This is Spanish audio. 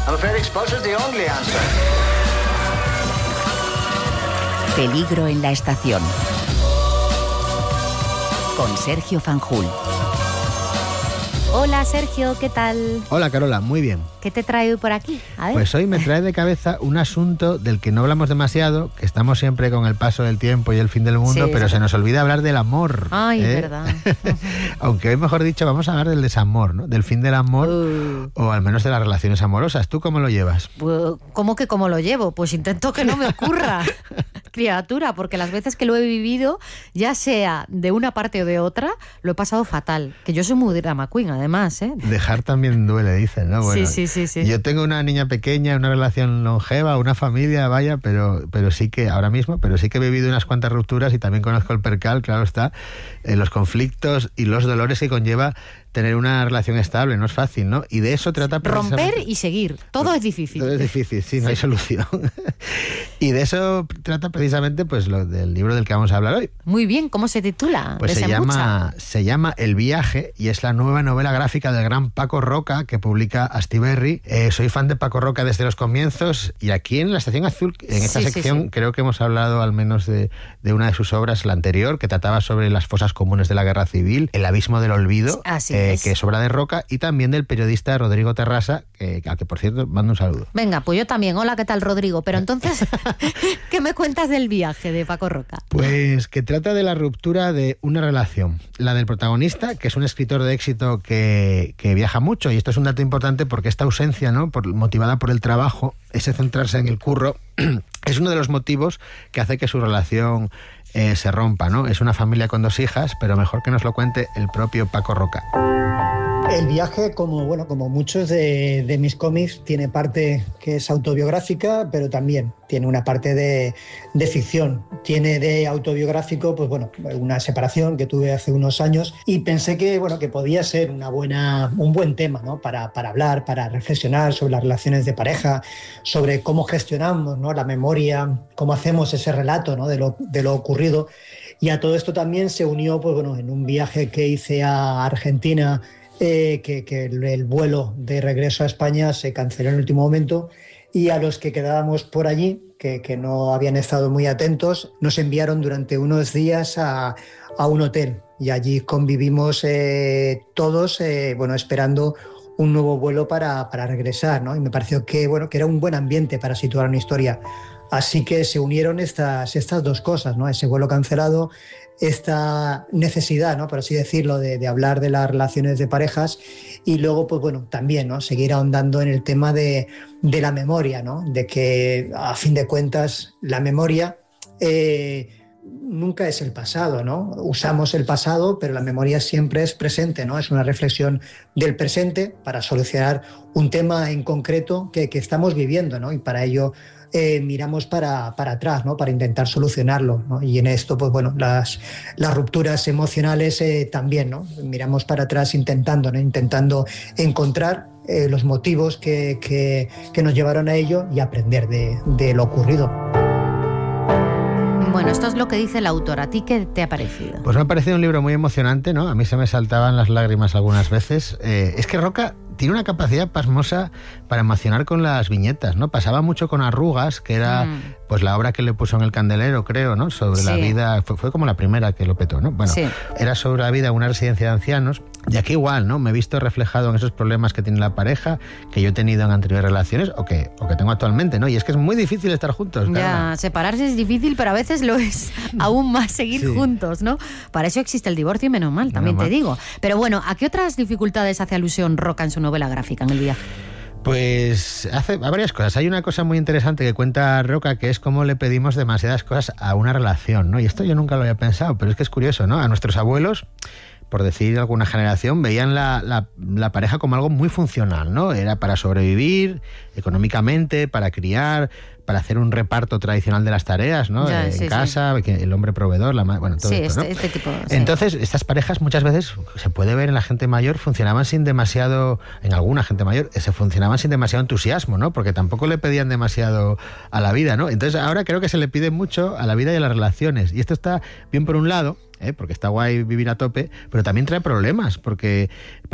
I'm afraid exposure is the only answer. Peligro en la estación. Con Sergio Fanjul. Hola Sergio, ¿qué tal? Hola Carola, muy bien. ¿Qué te trae hoy por aquí? A ver. Pues hoy me trae de cabeza un asunto del que no hablamos demasiado, que estamos siempre con el paso del tiempo y el fin del mundo, Sí, pero sí. se nos olvida hablar del amor. Ay, verdad. Aunque hoy, mejor dicho, vamos a hablar del desamor, ¿no? Del fin del amor, o al menos de las relaciones amorosas. ¿Tú cómo lo llevas? Pues, ¿cómo que cómo lo llevo? Pues intento que no me ocurra, criatura, porque las veces que lo he vivido, ya sea de una parte o de otra, lo he pasado fatal. Que yo soy muy drama queen, además, ¿eh? Dejar también duele, dicen, ¿no? Bueno, Sí. Yo tengo una niña pequeña, una relación longeva, una familia, vaya, pero sí que ahora mismo, pero sí que he vivido unas cuantas rupturas y también conozco el percal, claro está, los conflictos y los dolores que conlleva tener una relación estable, no es fácil, ¿no? Y de eso trata precisamente... Romper y seguir, todo es difícil. Todo es difícil, sí, no hay solución. Y de eso trata precisamente pues lo del libro del que vamos a hablar hoy. Muy bien, ¿cómo se titula? Pues se llama El viaje y es la nueva novela gráfica del gran Paco Roca que publica Astiberri. Soy fan de Paco Roca desde los comienzos y aquí en la Estación Azul, en esta sección, creo que hemos hablado al menos de una de sus obras, la anterior, que trataba sobre las fosas comunes de la Guerra Civil, El abismo del olvido, que es obra de Roca, y también del periodista Rodrigo Terrasa, al que por cierto mando un saludo. Venga, pues yo también. Hola, ¿qué tal, Rodrigo? Pero entonces, ¿qué me cuentas del viaje de Paco Roca? Pues que trata de la ruptura de una relación, la del protagonista, que es un escritor de éxito que viaja mucho, y esto es un dato importante porque esta ausencia, ¿no?, motivada por el trabajo, ese centrarse en el curro, es uno de los motivos que hace que su relación se rompa, ¿no? Es una familia con 2 hijas, pero mejor que nos lo cuente el propio Paco Roca. El viaje, como muchos de mis cómics, tiene parte que es autobiográfica, pero también tiene una parte de ficción. Tiene de autobiográfico, pues bueno, una separación que tuve hace unos años y pensé que podía ser un buen tema, ¿no?, para hablar, para reflexionar sobre las relaciones de pareja, sobre cómo gestionamos, ¿no?, la memoria, cómo hacemos ese relato, ¿no?, de lo ocurrido. Y a todo esto también se unió, pues bueno, en un viaje que hice a Argentina, que el vuelo de regreso a España se canceló en el último momento, y a los que quedábamos por allí, que no habían estado muy atentos, nos enviaron durante unos días a un hotel, y allí convivimos todos, esperando un nuevo vuelo para regresar, ¿no? Y me pareció que era un buen ambiente para situar una historia. Así que se unieron estas 2 cosas, ¿no? Ese vuelo cancelado, esta necesidad, ¿no?, por así decirlo, de hablar de las relaciones de parejas, y luego, pues bueno, también, ¿no?, seguir ahondando en el tema de la memoria, ¿no?, de que a fin de cuentas la memoria nunca es el pasado, ¿no? Usamos el pasado, pero la memoria siempre es presente, ¿no? Es una reflexión del presente para solucionar un tema en concreto que estamos viviendo, ¿no? Y para ello miramos para atrás, ¿no?, para intentar solucionarlo, ¿no? Y en esto, pues bueno, las rupturas emocionales también, ¿no? Miramos para atrás intentando encontrar los motivos que nos llevaron a ello y aprender de lo ocurrido. Bueno, esto es lo que dice el autor. ¿A ti qué te ha parecido? Pues me ha parecido un libro muy emocionante, ¿no? A mí se me saltaban las lágrimas algunas veces. Es que Roca tiene una capacidad pasmosa para emocionar con las viñetas, ¿no? Pasaba mucho con Arrugas, que era pues la obra que le puso en El Candelero, creo, ¿no? Sobre la vida, fue como la primera que lo petó, ¿no? Bueno, era sobre la vida en una residencia de ancianos, y aquí igual, ¿no? Me he visto reflejado en esos problemas que tiene la pareja, que yo he tenido en anteriores relaciones, o que tengo actualmente, ¿no? Y es que es muy difícil estar juntos. Ya, claro. Separarse es difícil, pero a veces lo es aún más seguir juntos, ¿no? Para eso existe el divorcio y menos mal, también te digo. Pero bueno, ¿a qué otras dificultades hace alusión Roca en su novela gráfica, en El viaje? Pues hace varias cosas. Hay una cosa muy interesante que cuenta Roca, que es cómo le pedimos demasiadas cosas a una relación, ¿no? Y esto yo nunca lo había pensado, pero es que es curioso, ¿no? A nuestros abuelos, por decir alguna generación, veían la pareja como algo muy funcional, ¿no? Era para sobrevivir económicamente, para criar, para hacer un reparto tradicional de las tareas, ¿no? En casa, el hombre proveedor, todo esto, ¿no? este tipo. Entonces, estas parejas muchas veces, se puede ver en la gente mayor, funcionaban sin demasiado, en alguna gente mayor, funcionaban sin demasiado entusiasmo, ¿no? Porque tampoco le pedían demasiado a la vida, ¿no? Entonces, ahora creo que se le pide mucho a la vida y a las relaciones. Y esto está bien por un lado, porque está guay vivir a tope, pero también trae problemas, porque